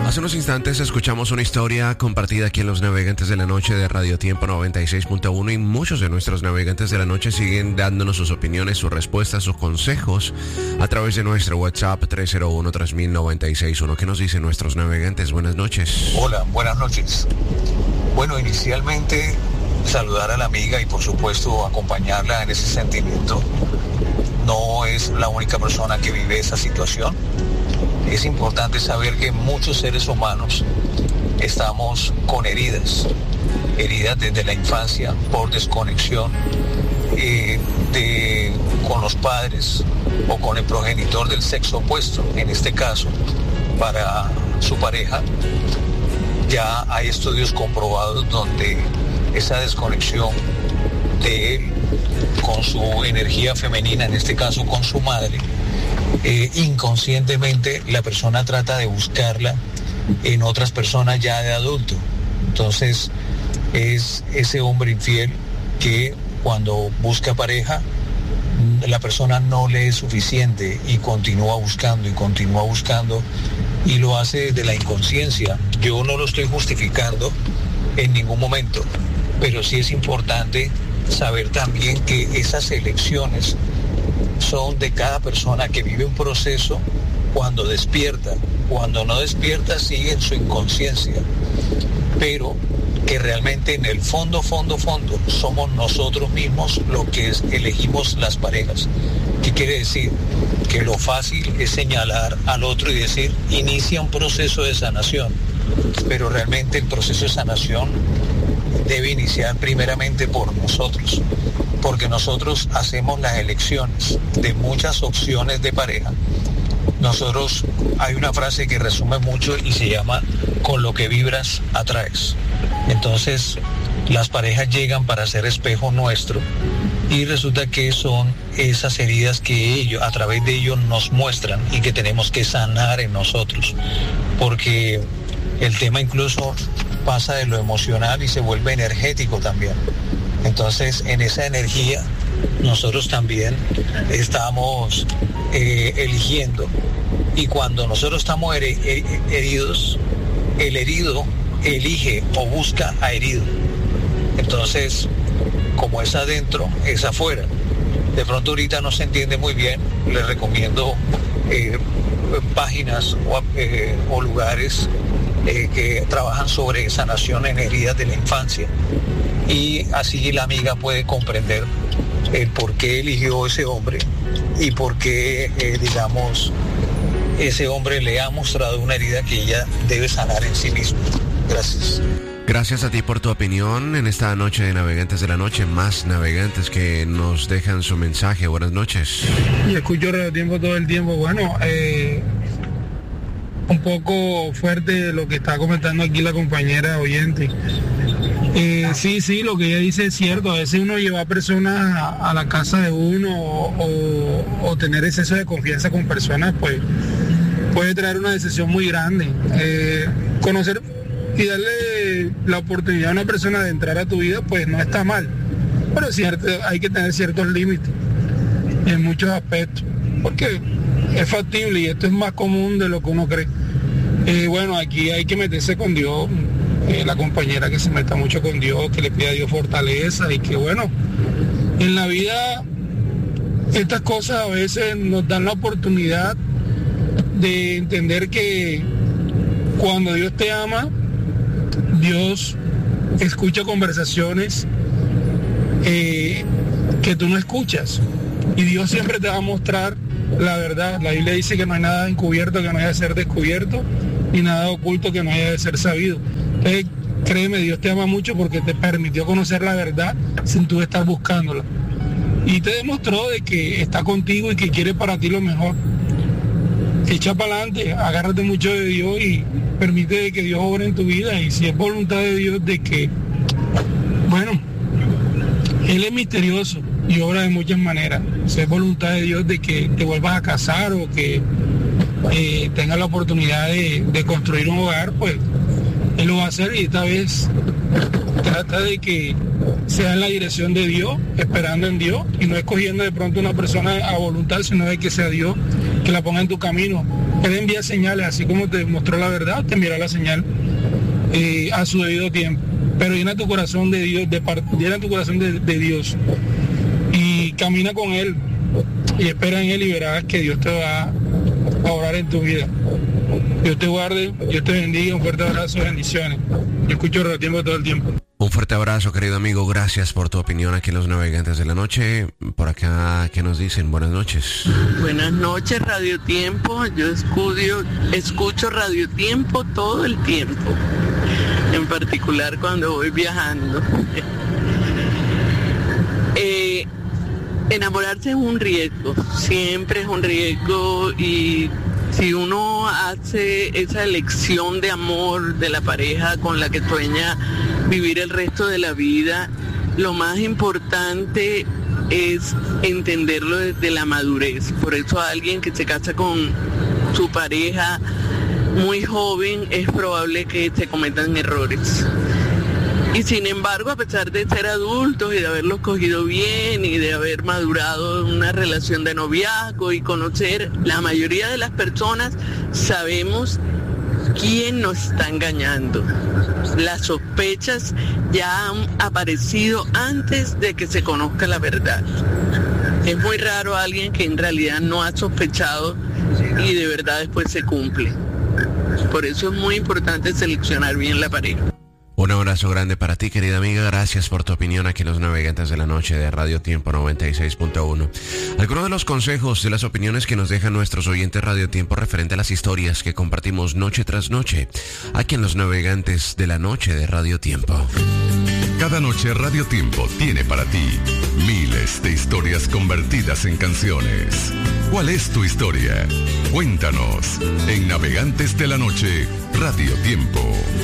Hace unos instantes escuchamos una historia compartida aquí en Los Navegantes de la Noche de Radio Tiempo 96.1 y muchos de nuestros navegantes de la noche siguen dándonos sus opiniones, sus respuestas, sus consejos a través de nuestro WhatsApp 301-3000-961. ¿Qué nos dicen nuestros navegantes? Buenas noches. Hola, buenas noches. Bueno, inicialmente saludar a la amiga y por supuesto acompañarla en ese sentimiento. No es la única persona que vive esa situación. Es importante saber que muchos seres humanos estamos con heridas desde la infancia por desconexión con los padres o con el progenitor del sexo opuesto, en este caso, para su pareja. Ya hay estudios comprobados donde esa desconexión de él con su energía femenina, en este caso con su madre, inconscientemente la persona trata de buscarla en otras personas ya de adulto. Entonces es ese hombre infiel que cuando busca pareja la persona no le es suficiente y continúa buscando y lo hace desde la inconsciencia. Yo no lo estoy justificando en ningún momento, pero sí es importante saber también que esas elecciones son de cada persona que vive un proceso cuando despierta. Cuando no despierta sigue en su inconsciencia, pero que realmente en el fondo somos nosotros mismos los que elegimos las parejas. ¿Qué quiere decir? Que lo fácil es señalar al otro y decir, inicia un proceso de sanación, pero realmente el proceso de sanación debe iniciar primeramente por nosotros, porque nosotros hacemos las elecciones de muchas opciones de pareja. Nosotros, hay una frase que resume mucho y se llama, con lo que vibras, atraes. Entonces, las parejas llegan para ser espejo nuestro y resulta que son esas heridas que ellos, a través de ellos, nos muestran y que tenemos que sanar en nosotros, porque el tema incluso pasa de lo emocional y se vuelve energético también. Entonces, en esa energía nosotros también estamos eligiendo, y cuando nosotros estamos heridos, el herido elige o busca a herido. Entonces, como es adentro, es afuera. De pronto ahorita no se entiende muy bien, les recomiendo páginas o lugares que trabajan sobre sanación en heridas de la infancia, y así la amiga puede comprender el por qué eligió ese hombre y por qué, ese hombre le ha mostrado una herida que ella debe sanar en sí misma. Gracias. Gracias a ti por tu opinión en esta noche de Navegantes de la Noche. Más navegantes que nos dejan su mensaje. Buenas noches. Y escucho Radio Tiempo todo el tiempo. Bueno, un poco fuerte lo que está comentando aquí la compañera oyente. Sí, lo que ella dice es cierto. A veces uno lleva a personas a la casa de uno o tener exceso de confianza con personas, pues puede traer una decisión muy grande. Conocer y darle la oportunidad a una persona de entrar a tu vida, pues no está mal, pero es cierto, hay que tener ciertos límites en muchos aspectos, porque es factible y esto es más común de lo que uno cree. Bueno, aquí hay que meterse con Dios, la compañera que se meta mucho con Dios, que le pida a Dios fortaleza, y que bueno, en la vida estas cosas a veces nos dan la oportunidad de entender que cuando Dios te ama, Dios escucha conversaciones que tú no escuchas, y Dios siempre te va a mostrar la verdad. La Biblia dice que no hay nada encubierto que no haya de ser descubierto, ni nada oculto que no haya de ser sabido. Entonces, créeme, Dios te ama mucho porque te permitió conocer la verdad sin tú estar buscándola, y te demostró de que está contigo y que quiere para ti lo mejor. Echa para adelante, agárrate mucho de Dios y permite que Dios obre en tu vida. Y si es voluntad de Dios de que, bueno, Él es misterioso y obra de muchas maneras. Si es voluntad de Dios de que te vuelvas a casar o que tengas la oportunidad de construir un hogar, pues Él lo va a hacer, y esta vez trata de que sea en la dirección de Dios, esperando en Dios, y no escogiendo de pronto una persona a voluntad, sino de que sea Dios que la ponga en tu camino. Él envía señales, así como te mostró la verdad, te enviará la señal a su debido tiempo. Pero llena tu corazón de Dios, llena tu corazón de Dios y camina con Él y espera en Él y verás que Dios te va a orar en tu vida. Dios te guarde, Dios te bendiga, un fuerte abrazo, bendiciones. Yo escucho Radio Tiempo todo el tiempo. Un fuerte abrazo, querido amigo, gracias por tu opinión aquí en Los Navegantes de la Noche. Por acá, ¿qué nos dicen? Buenas noches. Buenas noches, Radio Tiempo. Yo escucho Radio Tiempo todo el tiempo, en particular cuando voy viajando. Enamorarse es un riesgo, siempre es un riesgo, y si uno hace esa elección de amor de la pareja con la que sueña vivir el resto de la vida, lo más importante es entenderlo desde la madurez. Por eso alguien que se casa con su pareja muy joven es probable que se cometan errores. Y sin embargo, a pesar de ser adultos y de haberlos cogido bien y de haber madurado en una relación de noviazgo y conocer, la mayoría de las personas sabemos quién nos está engañando. Las sospechas ya han aparecido antes de que se conozca la verdad. Es muy raro alguien que en realidad no ha sospechado y de verdad después se cumple. Por eso es muy importante seleccionar bien la pareja. Un abrazo grande para ti, querida amiga. Gracias por tu opinión aquí en Los Navegantes de la Noche de Radio Tiempo 96.1. Algunos de los consejos de las opiniones que nos dejan nuestros oyentes Radio Tiempo referente a las historias que compartimos noche tras noche aquí en Los Navegantes de la Noche de Radio Tiempo. Cada noche Radio Tiempo tiene para ti miles de historias convertidas en canciones. ¿Cuál es tu historia? Cuéntanos en Navegantes de la Noche Radio Tiempo.